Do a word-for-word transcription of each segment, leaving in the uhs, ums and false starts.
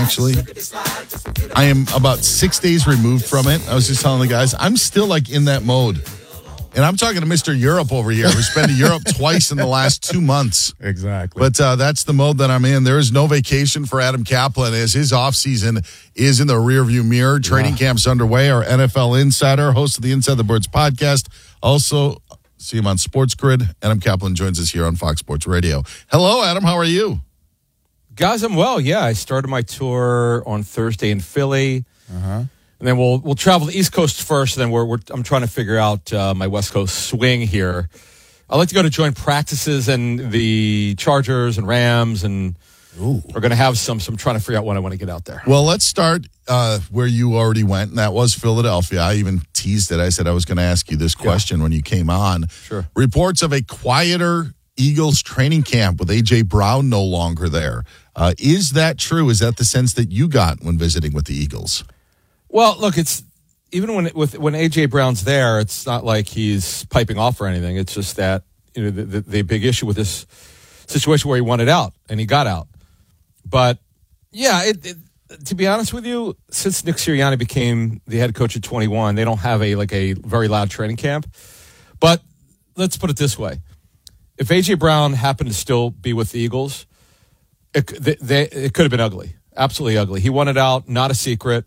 actually. I am about six days removed from it. I was just telling the guys, I'm still like in that mode. And I'm talking to Mister Europe over here, who's been to Europe twice in the last two months. Exactly. But uh, that's the mode that I'm in. There is no vacation for Adam Kaplan as his offseason is in the rearview mirror. Training yeah. camp's underway. Our N F L insider, host of the Inside the Birds podcast. Also, see him on Sports Grid. Adam Kaplan joins us here on Fox Sports Radio. Hello, Adam. How are you? Guys, I'm well. Yeah, I started my tour on Thursday in Philly. Uh-huh. And then we'll we'll travel the East Coast first, and then we're, we're I'm trying to figure out uh, my West Coast swing here. I like to go to joint practices and the Chargers and Rams, and Ooh. we're going to have some. So I'm trying to figure out when I want to get out there. Well, let's start uh, where you already went, and that was Philadelphia. I even teased it. I said I was going to ask you this question yeah. when you came on. Sure. Reports of a quieter Eagles training camp with A J. Brown no longer there. Uh, is that true? Is that the sense that you got when visiting with the Eagles? Well, look, it's even when with when A J. Brown's there, it's not like he's piping off or anything. It's just that you know the, the, the big issue with this situation where he wanted out and he got out. But yeah, it, it, to be honest with you, since Nick Sirianni became the head coach at twenty-one, they don't have a like a very loud training camp. But let's put it this way: if A J. Brown happened to still be with the Eagles, it they, they, it could have been ugly, absolutely ugly. He wanted out, not a secret.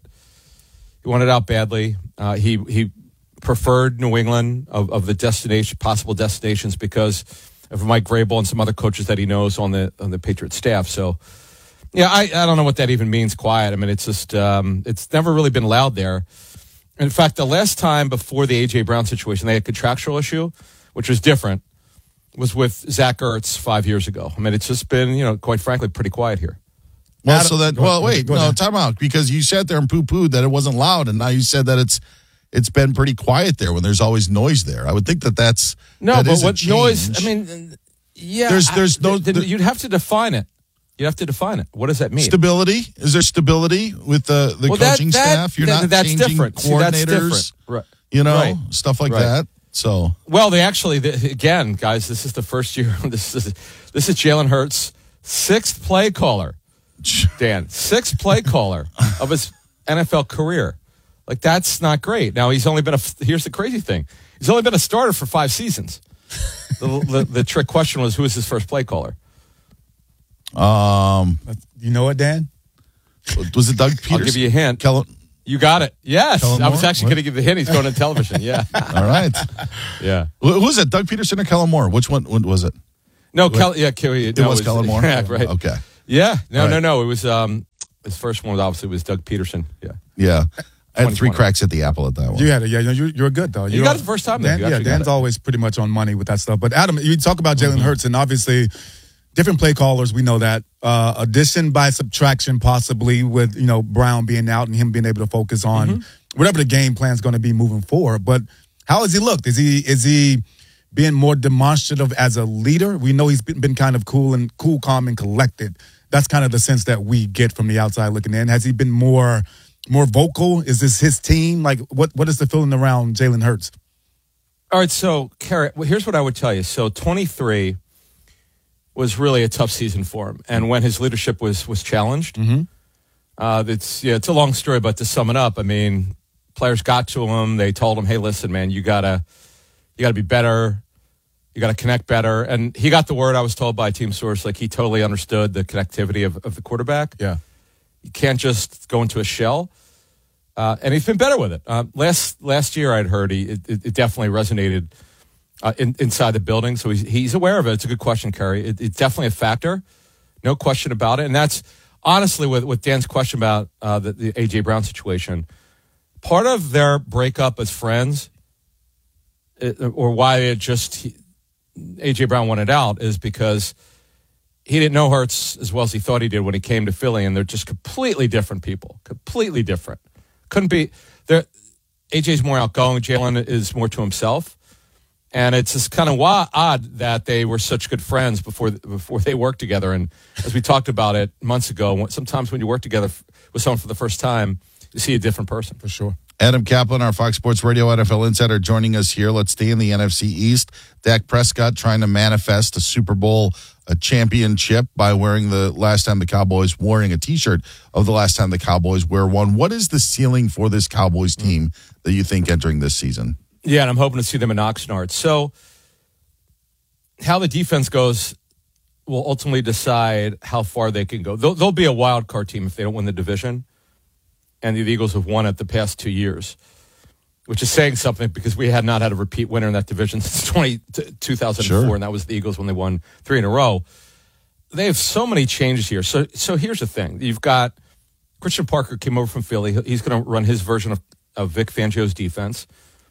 He wanted out badly. Uh, he he preferred New England of, of the destination possible destinations because of Mike Vrabel and some other coaches that he knows on the on the Patriots staff. So, yeah, I, I don't know what that even means. Quiet. I mean, it's just um, it's never really been loud there. In fact, the last time before the A J. Brown situation, they had a contractual issue, which was different, was with Zach Ertz five years ago. I mean, it's just been, you know, quite frankly, pretty quiet here. Well, Adam, so that well, wait, no, ahead. time out because you sat there and poo-pooed that it wasn't loud, and now you said that it's it's been pretty quiet there when there's always noise there. I would think that that's no, that but is what noise? I mean, yeah, there's there's no. I, th- th- you'd have to define it. You'd have to define it. What does that mean? Stability? Is there stability with the the well, coaching that, that, staff? You're that, not that's changing different. coordinators, See, that's different. Right. You know, right. stuff like right. that. So well, they actually the, again, guys, this is the first year. This is this is Jalen Hurts' sixth play caller. Dan, sixth play caller of his N F L career. Like, that's not great. Now, he's only been a, here's the crazy thing. He's only been a starter for five seasons. the, the, the trick question was, who is his first play caller? Um, You know what, Dan? Was it Doug Peterson? I'll give you a hint. Kellen- you got it. Yes. Kellen I was Moore? actually going to give the hint. He's going to television. Yeah. All right. Yeah. Who was it, Doug Peterson or Kellen Moore? Which one was it? No, Kel, yeah, Kelly. It no, was Kellen Moore? Yeah, right. Okay. Yeah. No, right. no, no. It was, um, his first one was obviously was Doug Peterson. Yeah. Yeah. I had three cracks at the apple at that one. You had it, yeah. You're, you're good, though. You You're, got it the first time, Dan, you yeah, Dan's always pretty much on money with that stuff. But, Adam, you talk about Jalen mm-hmm. Hurts, and obviously different play callers, we know that. Uh, addition by subtraction, possibly, with, you know, Brown being out and him being able to focus on mm-hmm. whatever the game plan is going to be moving forward. But how has he looked? Is he is he being more demonstrative as a leader? We know he's been, been kind of cool and cool, calm, and collected. That's kind of the sense that we get from the outside looking in. Has he been more more vocal? Is this his team? Like, what what is the feeling around Jalen Hurts? All right, so, Carrot, well, here's what I would tell you. So, twenty-three was really a tough season for him. And when his leadership was was challenged, mm-hmm. uh, it's, yeah, it's a long story, but to sum it up, I mean, players got to him. They told him, hey, listen, man, you got to you gotta be better. You got to connect better. And he got the word, I was told by a team source, like he totally understood the connectivity of, of the quarterback. Yeah. You can't just go into a shell. Uh, and he's been better with it. Uh, last last year, I'd heard he it, it definitely resonated uh, in, inside the building. So he's, he's aware of it. It's a good question, Kerry. It, it's definitely a factor. No question about it. And that's honestly with, with Dan's question about uh, the, the A J. Brown situation. Part of their breakup as friends, it, or why it just he, A J. Brown wanted out, is because he didn't know Hurts as well as he thought he did when he came to Philly, and they're just completely different people. Completely different. Couldn't be. They're, A J's more outgoing. Jalen is more to himself. And it's just kind of wa- odd that they were such good friends before before they worked together. And as we talked about it months ago, sometimes when you work together with someone for the first time, see a different person. For sure. Adam Kaplan, our Fox Sports Radio N F L insider, joining us here. Let's stay in the N F C East. Dak Prescott trying to manifest a Super Bowl a championship by wearing the last time the Cowboys, wearing a T-shirt of the last time the Cowboys wear one. What is the ceiling for this Cowboys team that you think entering this season? Yeah, and I'm hoping to see them in Oxnard. So how the defense goes will ultimately decide how far they can go. They'll, they'll be a wild card team if they don't win the division. And the Eagles have won it the past two years, which is saying something because we had not had a repeat winner in that division since twenty, two thousand four, sure. And that was the Eagles when they won three in a row. They have so many changes here. So so here's the thing. You've got Christian Parker came over from Philly. He's going to run his version of, of Vic Fangio's defense.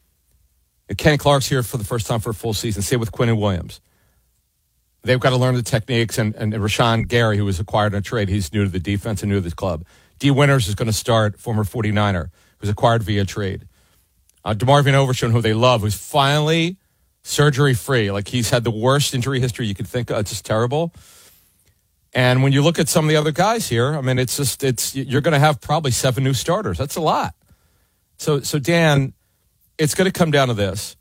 And Kenny Clark's here for the first time for a full season. Same with Quinnen Williams. They've got to learn the techniques. And, and Rashawn Gary, who was acquired in a trade, he's new to the defense and new to the club. D. Winters is going to start, former forty-niner, who's acquired via trade. Uh, DeMarvin Overshown, who they love, who's finally surgery-free. Like, he's had the worst injury history you could think of. It's just terrible. And when you look at some of the other guys here, I mean, it's just, it's you're going to have probably seven new starters. That's a lot. So, so Dan, it's going to come down to this.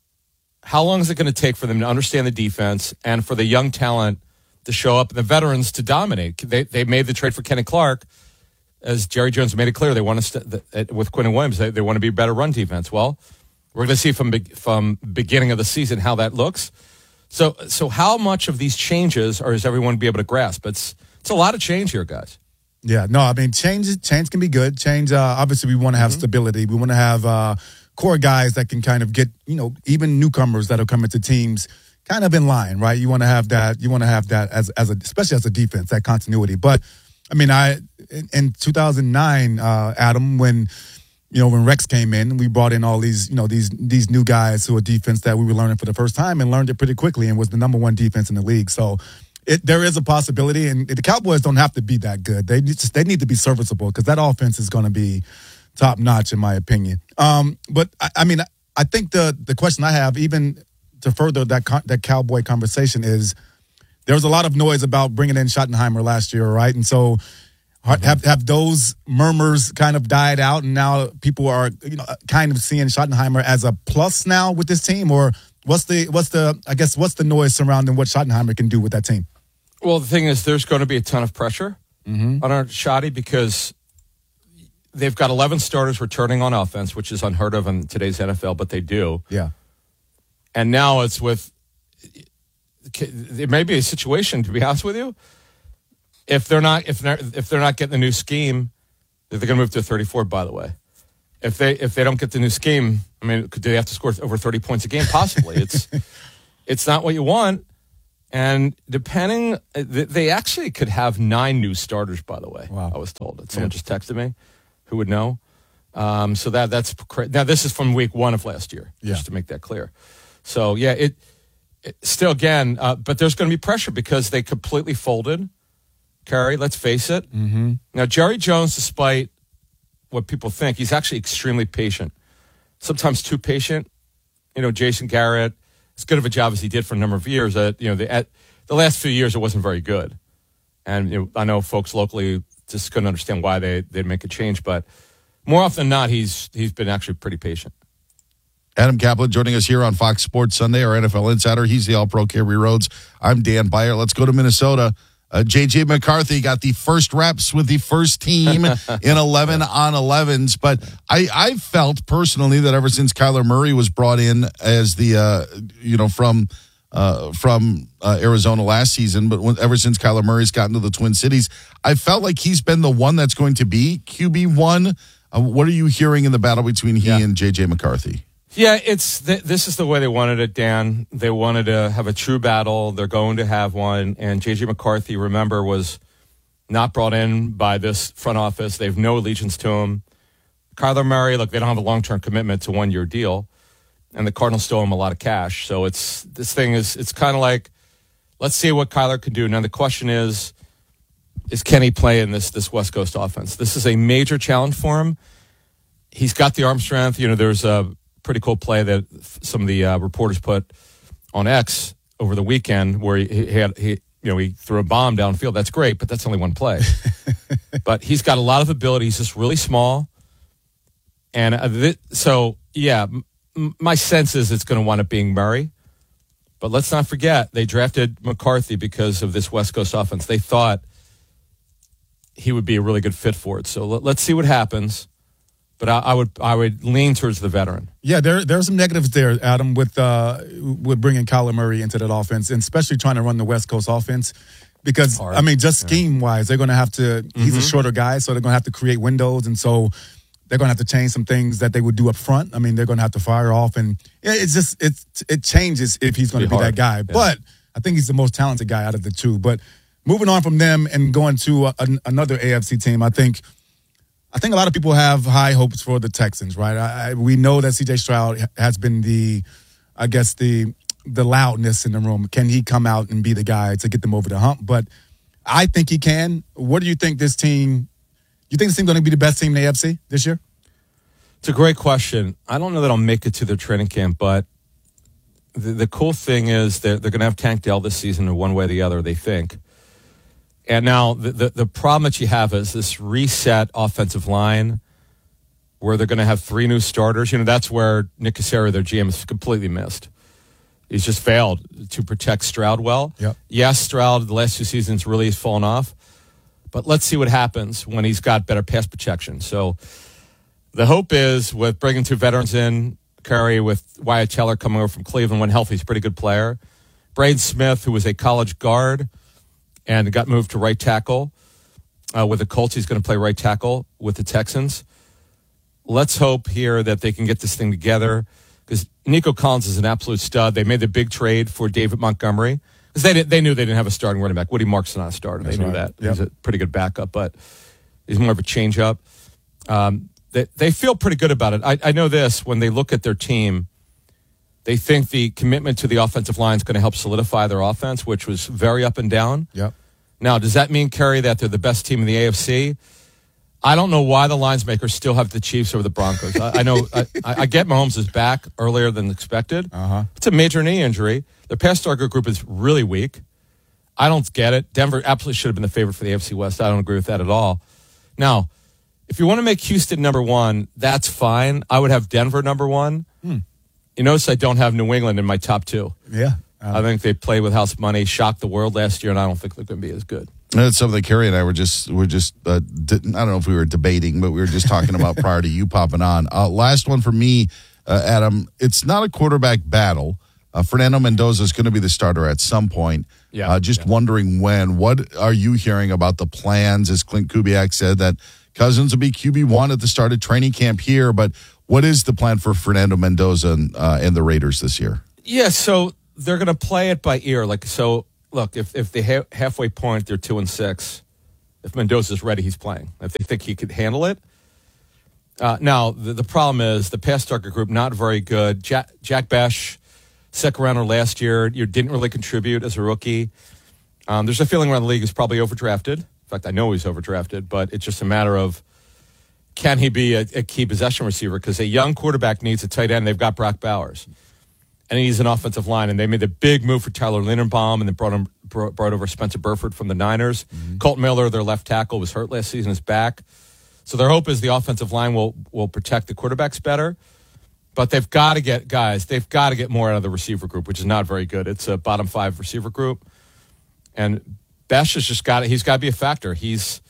How long is it going to take for them to understand the defense and for the young talent to show up and the veterans to dominate? They, they made the trade for Kenny Clark. As Jerry Jones made it clear, they want to st- with Quinnen Williams. They, they want to be a better run defense. Well, we're going to see from be- from beginning of the season how that looks. So, so how much of these changes are is everyone be able to grasp? It's it's a lot of change here, guys. Yeah, no, I mean change change can be good. Change, uh, obviously, we want to have mm-hmm. stability. We want to have uh, core guys that can kind of get, you know, even newcomers that are coming to teams kind of in line, right? You want to have that. You want to have that as as a, especially as a defense, that continuity, but. I mean, I in, in two thousand nine, uh, Adam, when you know when Rex came in, we brought in all these you know these these new guys who are defense that we were learning for the first time and learned it pretty quickly and was the number one defense in the league. So it, there is a possibility, and the Cowboys don't have to be that good. They just they need to be serviceable because that offense is going to be top notch in my opinion. Um, but I, I mean, I think the the question I have, even to further that that Cowboy conversation, is. There was a lot of noise about bringing in Schottenheimer last year, right? And so mm-hmm. have have those murmurs kind of died out, and now people are you know kind of seeing Schottenheimer as a plus now with this team, or what's the what's the I guess what's the noise surrounding what Schottenheimer can do with that team? Well, the thing is, there's going to be a ton of pressure mm-hmm. on our Schotty because they've got eleven starters returning on offense, which is unheard of in today's N F L, but they do. Yeah, and now it's with. There may be a situation, to be honest with you, if they're not if they're if they're not getting the new scheme, they're going to move to thirty-four. By the way, if they if they don't get the new scheme, I mean, do they have to score over thirty points a game? Possibly. It's it's not what you want, and depending, they actually could have nine new starters. By the way, wow. I was told that someone yeah. just texted me, who would know. Um, so that that's now this is from week one of last year, yeah. just to make that clear. So yeah, it. Still, again, uh, but there's going to be pressure because they completely folded. Kerry, let's face it. Mm-hmm. Now, Jerry Jones, despite what people think, he's actually extremely patient. Sometimes too patient. You know, Jason Garrett, as good of a job as he did for a number of years, uh, you know, the, at, the last few years it wasn't very good. And you know, I know folks locally just couldn't understand why they, they'd make a change, but more often than not, he's he's been actually pretty patient. Adam Kaplan joining us here on Fox Sports Sunday, our N F L insider. He's the All-Pro Kerry Rhodes. I'm Dan Beyer. Let's go to Minnesota. Uh, J J McCarthy got the first reps with the first team in eleven on elevens. But I, I felt personally that ever since Kyler Murray was brought in as the, uh, you know, from uh, from uh, Arizona last season, but when, ever since Kyler Murray's gotten to the Twin Cities, I felt like he's been the one that's going to be Q B one. Uh, what are you hearing in the battle between he yeah. and J J McCarthy? Yeah, it's th- this is the way they wanted it, Dan. They wanted to have a true battle. They're going to have one. And J J McCarthy, remember, was not brought in by this front office. They have no allegiance to him. Kyler Murray, look, they don't have a long-term commitment to a one-year deal. And the Cardinals still owe him a lot of cash. So it's this thing is, it's kind of like, let's see what Kyler can do. Now, the question is, is can he play in this, this West Coast offense? This is a major challenge for him. He's got the arm strength. You know, there's a pretty cool play that some of the uh, reporters put on X over the weekend where he, he had he you know he threw a bomb downfield. That's great, but that's only one play. But he's got a lot of ability. He's just really small. And uh, th- so, yeah, m- my sense is it's going to wind up being Murray. But let's not forget, they drafted McCarthy because of this West Coast offense. They thought he would be a really good fit for it. So let, let's see what happens. But I, I would I would lean towards the veteran. Yeah, there there are some negatives there, Adam, with uh, with bringing Kyler Murray into that offense, and especially trying to run the West Coast offense. Because, Hard. I mean, just scheme-wise, they're going to have to mm-hmm. – he's a shorter guy, so they're going to have to create windows. And so they're going to have to change some things that they would do up front. I mean, they're going to have to fire off. And it's just – it's it changes if he's going to be hard. that guy. Yeah. But I think he's the most talented guy out of the two. But moving on from them and going to a, an, another A F C team, I think – I think a lot of people have high hopes for the Texans, right? I, I, we know that C J Stroud has been the, I guess, the the loudness in the room. Can he come out and be the guy to get them over the hump? But I think he can. What do you think this team, you think this team's going to be the best team in the A F C this year? It's a great question. I don't know that I'll make it to their training camp, but the, the cool thing is that they're going to have Tank Dell this season in one way or the other, they think. And now the, the, the problem that you have is this reset offensive line where they're going to have three new starters. You know, that's where Nick Caserio, their G M, is completely missed. He's just failed to protect Stroud well. Yep. Yes, Stroud, the last two seasons really has fallen off. But let's see what happens when he's got better pass protection. So the hope is with bringing two veterans in, Curry with Wyatt Teller coming over from Cleveland when healthy, he's a pretty good player. Braden Smith, who was a college guard and got moved to right tackle uh, with the Colts. He's going to play right tackle with the Texans. Let's hope here that they can get this thing together because Nico Collins is an absolute stud. They made the big trade for David Montgomery because they, they knew they didn't have a starting running back. Woody Marks is not a starter. That's they knew right. that. Yep. He's a pretty good backup, but he's more of a change-up. Um, they, they feel pretty good about it. I, I know this, when they look at their team, they think the commitment to the offensive line is going to help solidify their offense, which was very up and down. Yep. Now, does that mean, Kerry, that they're the best team in the A F C? I don't know why the lines makers still have the Chiefs over the Broncos. I, I know I, I get Mahomes is back earlier than expected. Uh-huh. It's a major knee injury. The pass target group is really weak. I don't get it. Denver absolutely should have been the favorite for the A F C West. I don't agree with that at all. Now, if you want to make Houston number one, that's fine. I would have Denver number one. Hmm. You notice I don't have New England in my top two. Yeah. Uh, I think they played with house money, shocked the world last year, and I don't think they're going to be as good. That's something Kerry and I were just were just uh, didn't, I don't know if we were debating, but we were just talking about prior to you popping on. Uh, last one for me, uh, Adam. It's not a quarterback battle. Uh, Fernando Mendoza is going to be the starter at some point. Yeah. Uh, just yeah. wondering when. What are you hearing about the plans? As Clint Kubiak said, that Cousins will be Q B one at the start of training camp here. But what is the plan for Fernando Mendoza and, uh, and the Raiders this year? Yeah, so they're going to play it by ear. Like so. Look, if if they ha- halfway point, they're two and six. If Mendoza's ready, he's playing. If they think he could handle it. Uh, now, the, the problem is the pass target group not very good. Jack, Jack Besh, second rounder last year, you didn't really contribute as a rookie. Um, there's a feeling around the league he's probably overdrafted. In fact, I know he's overdrafted, but it's just a matter of can he be a, a key possession receiver? Because a young quarterback needs a tight end. They've got Brock Bowers. And he needs an offensive line, and they made the big move for Tyler Linderbaum, and then brought him brought, brought over Spencer Burford from the Niners. Mm-hmm. Colton Miller, their left tackle, was hurt last season, is back. So their hope is the offensive line will will protect the quarterbacks better. But they've got to get guys. They've got to get more out of the receiver group, which is not very good. It's a bottom five receiver group, and Besh has just got he's got to be a factor. He's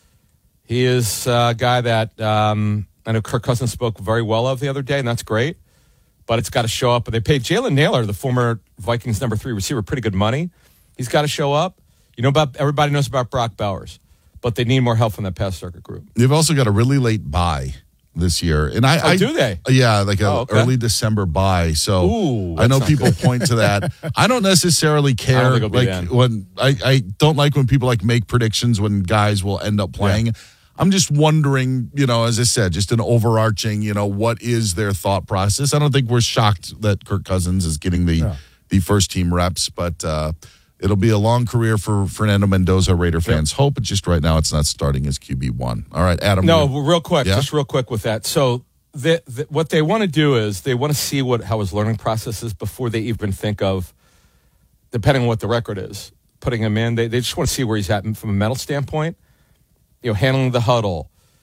he is a guy that um, I know Kirk Cousins spoke very well of the other day, and that's great. But it's got to show up. But they paid Jalen Naylor, the former Vikings number three receiver, pretty good money. He's got to show up. You know about everybody knows about Brock Bowers, but they need more help from that pass circuit group. They've also got a really late bye this year, and I, oh, I do they? Yeah, like a oh, okay. early December bye. So Ooh, I know people point to that. I don't necessarily care. I don't like think when I, I don't like when people like make predictions when guys will end up playing. Yeah. I'm just wondering, you know, as I said, just an overarching, you know, what is their thought process? I don't think we're shocked that Kirk Cousins is getting the, yeah. the first team reps, but uh, it'll be a long career for Fernando Mendoza. Raider fans yep. hope, but just right now it's not starting as Q B one. All right, Adam. No, real quick, yeah? just real quick with that. So the, the, what they want to do is they want to see what how his learning process is before they even think of, depending on what the record is, putting him in. They, they just want to see where he's at from a mental standpoint. You know, handling the huddle,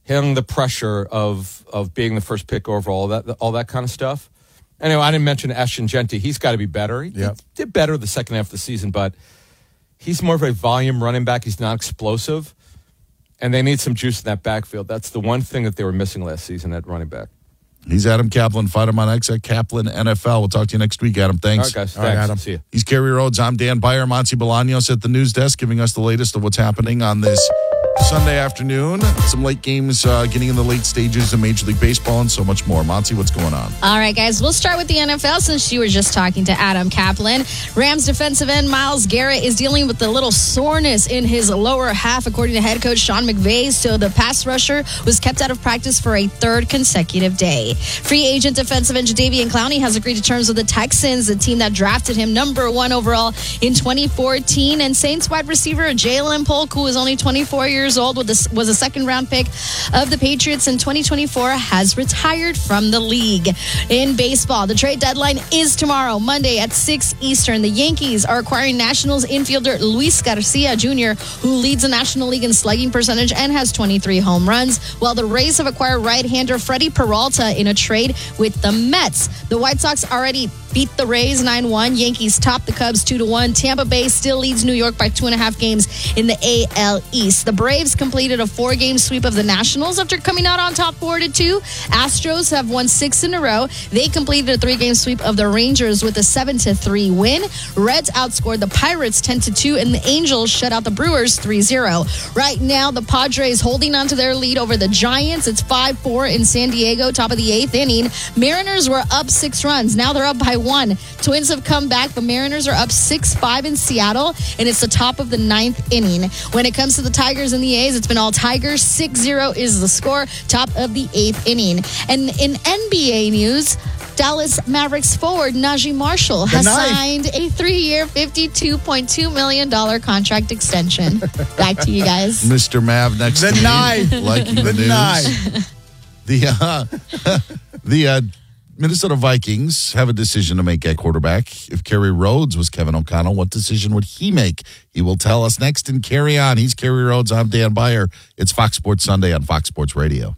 handling the pressure of of being the first pick overall, that all that kind of stuff. Anyway, I didn't mention Ashton Genty. He's got to be better. He Yep. did better the second half of the season, but he's more of a volume running back. He's not explosive, and they need some juice in that backfield. That's the one thing that they were missing last season at running back. He's Adam Kaplan. Find him on X at Kaplan N F L. We'll talk to you next week, Adam. Thanks. All right, guys. All right, Thanks. Adam. See you. He's Kerry Rhodes. I'm Dan Beyer. Monty Bolaños at the news desk giving us the latest of what's happening on this Sunday afternoon. Some late games uh, getting in the late stages of Major League Baseball and so much more. Monty, what's going on? All right, guys, we'll start with the N F L since you were just talking to Adam Kaplan. Rams defensive end Myles Garrett is dealing with a little soreness in his lower half, according to head coach Sean McVay. So the pass rusher was kept out of practice for a third consecutive day. Free agent defensive end Jadeveon Clowney has agreed to terms with the Texans, the team that drafted him number one overall in twenty fourteen. And Saints wide receiver Jalen Polk, who is only twenty-four years old, with a, was a second round pick of the Patriots in twenty twenty-four, has retired from the league. In baseball, the trade deadline is tomorrow, Monday at six Eastern. The Yankees are acquiring Nationals infielder Luis Garcia Junior, who leads the National League in slugging percentage and has twenty-three home runs, while the Rays have acquired right-hander Freddie Peralta in a trade with the Mets. The White Sox already beat the Rays nine one. Yankees top the Cubs two to one. Tampa Bay still leads New York by two and a half games in the A L East. The Braves completed a four-game sweep of the Nationals after coming out on top four to two. Astros have won six in a row. They completed a three-game sweep of the Rangers with a seven to three win. Reds outscored the Pirates ten to two, and the Angels shut out the Brewers three zero. Right now, the Padres holding on to their lead over the Giants. It's five four in San Diego, top of the eighth inning. Mariners were up six runs. Now they're up by one. Twins have come back. The Mariners are up six five in Seattle, and it's the top of the ninth inning. When it comes to the Tigers and the A's, it's been all Tigers. six zero is the score, top of the eighth inning. And in N B A news, Dallas Mavericks forward Najee Marshall has signed a three-year, fifty-two point two million dollars contract extension. Back to you guys. Mister Mav next The to me, knife. liking the, The news. knife. The uh, the uh, Minnesota Vikings have a decision to make at quarterback. If Kerry Rhodes was Kevin O'Connell, what decision would he make? He will tell us next and Carry On. He's Kerry Rhodes. I'm Dan Beyer. It's Fox Sports Sunday on Fox Sports Radio.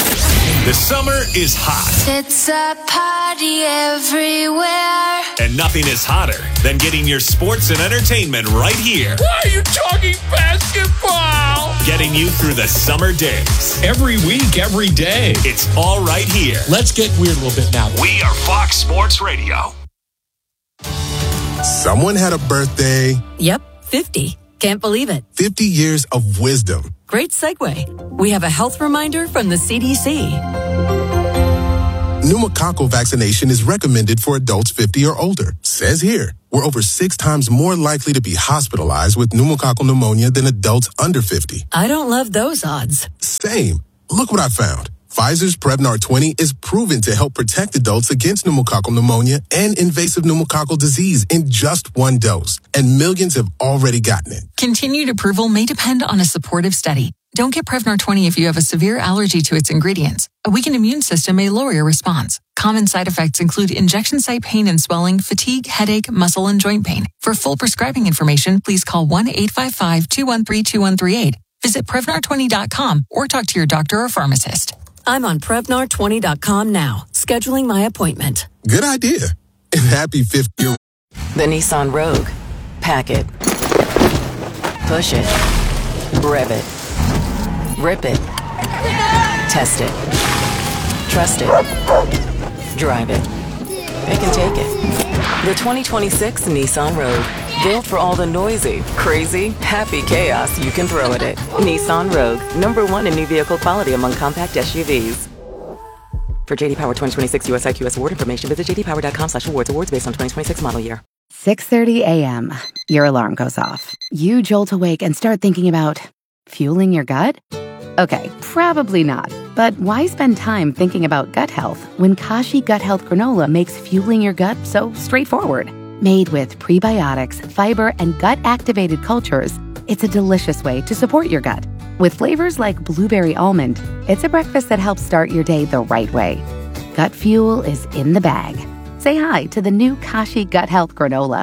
The summer is hot. It's a party everywhere. And nothing is hotter than getting your sports and entertainment right here. Why are you talking basketball? Getting you through the summer days. Every week, every day. It's all right here. Let's get weird a little bit now. We are Fox Sports Radio. Someone had a birthday. Yep, fifty. Can't believe it. fifty years of wisdom. Great segue. We have a health reminder from the C D C. Pneumococcal vaccination is recommended for adults fifty or older. Says here, we're over six times more likely to be hospitalized with pneumococcal pneumonia than adults under fifty. I don't love those odds. Same. Look what I found. Pfizer's Prevnar twenty is proven to help protect adults against pneumococcal pneumonia and invasive pneumococcal disease in just one dose. And millions have already gotten it. Continued approval may depend on a supportive study. Don't get Prevnar twenty if you have a severe allergy to its ingredients. A weakened immune system may lower your response. Common side effects include injection site pain and swelling, fatigue, headache, muscle, and joint pain. For full prescribing information, please call one eight five five, two one three, two one three eight. Visit Prevnar twenty dot com or talk to your doctor or pharmacist. I'm on Prevnar twenty dot com now, scheduling my appointment. Good idea. And happy fifty year. The Nissan Rogue. Pack it. Push it. Rev it. Rip it. Test it. Trust it. Drive it. Pick and take it. The twenty twenty-six Nissan Rogue. Built for all the noisy, crazy, happy chaos you can throw at it. Nissan Rogue. Number one in new vehicle quality among compact S U Vs. For J D Power twenty twenty-six U S I Q S award information, visit j d power dot com slash awards. Awards based on twenty twenty-six model year. six thirty a.m. Your alarm goes off. You jolt awake and start thinking about fueling your gut? Okay, probably not. But why spend time thinking about gut health when Kashi Gut Health Granola makes fueling your gut so straightforward? Made with prebiotics, fiber, and gut-activated cultures, it's a delicious way to support your gut. With flavors like blueberry almond, it's a breakfast that helps start your day the right way. Gut fuel is in the bag. Say hi to the new Kashi Gut Health Granola.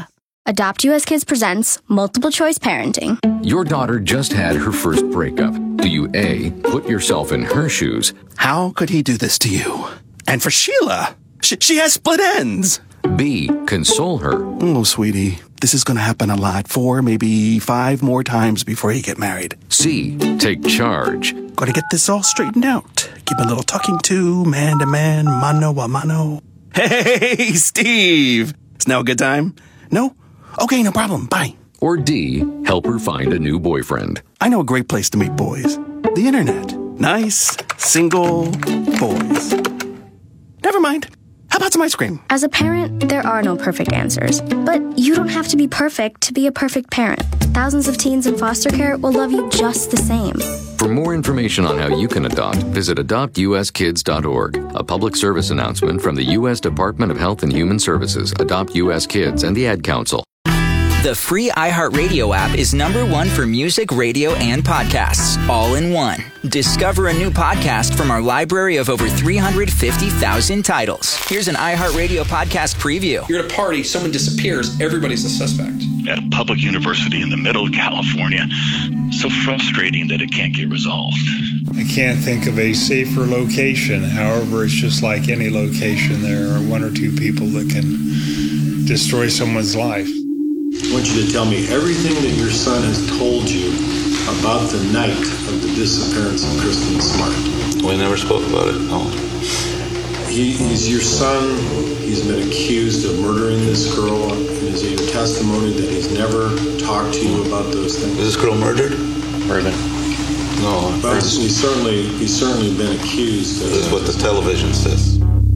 Adopt U S Kids presents Multiple Choice Parenting. Your daughter just had her first breakup. Do you A, put yourself in her shoes? How could he do this to you? And for Sheila, she, she has split ends. B, console her. Oh, sweetie, this is going to happen a lot. Four, maybe five more times before you get married. C, take charge. Got to get this all straightened out. Give a little talking to, man to man, mano a mano. Hey, Steve! Is now a good time? No? Okay, no problem. Bye. Or D, help her find a new boyfriend. I know a great place to meet boys. The internet. Nice, single boys. Never mind. How about some ice cream? As a parent, there are no perfect answers. But you don't have to be perfect to be a perfect parent. Thousands of teens in foster care will love you just the same. For more information on how you can adopt, visit adopt u s kids dot org. A public service announcement from the U S Department of Health and Human Services, Adopt U S Kids, and the Ad Council. The free iHeartRadio app is number one for music, radio, and podcasts, all in one. Discover a new podcast from our library of over three hundred fifty thousand titles. Here's an iHeartRadio podcast preview. You're at a party, someone disappears, everybody's a suspect. At a public university in the middle of California. So frustrating that it can't get resolved. I can't think of a safer location. However, it's just like any location. There are one or two people that can destroy someone's life. I want you to tell me everything that your son has told you about the night of the disappearance of Kristen Smart. We never spoke about it, no. He, he's your son. He's been accused of murdering this girl. Is it your testimony that he's never talked to you about those things? Is this girl murdered? Murdered. No. But he's certainly, he's certainly been accused. This is what the television says.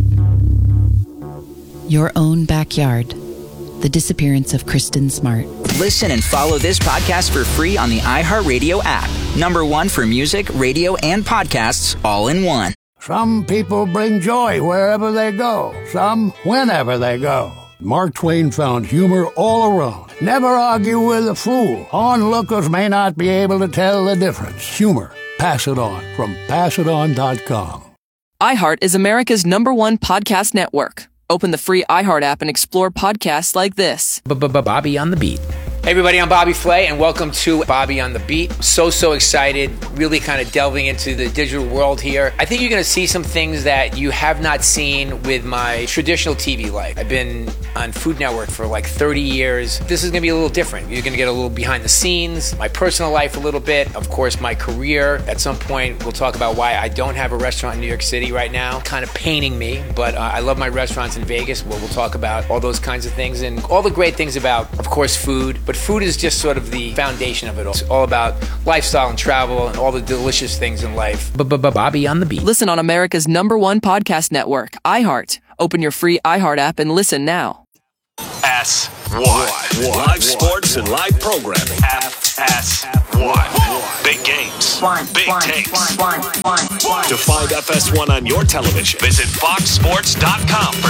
Your own backyard. The disappearance of Kristen Smart. Listen and follow this podcast for free on the iHeartRadio app. Number one for music, radio, and podcasts, all in one. Some people bring joy wherever they go. Some whenever they go. Mark Twain found humor all around. Never argue with a fool. Onlookers may not be able to tell the difference. Humor. Pass it on from pass it on dot com. iHeart is America's number one podcast network. Open the free iHeart app and explore podcasts like this. Bobby on the Beat. Hey everybody, I'm Bobby Flay and welcome to Bobby on the Beat. So, so excited, really kind of delving into the digital world here. I think you're going to see some things that you have not seen with my traditional T V life. I've been on Food Network for like thirty years. This is going to be a little different. You're going to get a little behind the scenes, my personal life a little bit, of course my career. At some point we'll talk about why I don't have a restaurant in New York City right now. Kind of paining me, but uh, I love my restaurants in Vegas. Well, we'll talk about all those kinds of things and all the great things about, of course, food. But food is just sort of the foundation of it all. It's all about lifestyle and travel and all the delicious things in life. Bobby on the Beat. Listen on America's number one podcast network, iHeart. Open your free iHeart app and listen now. S one. Live sports and live programming. F S one. Big games. One, Big one, takes. one, one, one, one. To find F S one on your television, visit fox sports dot com.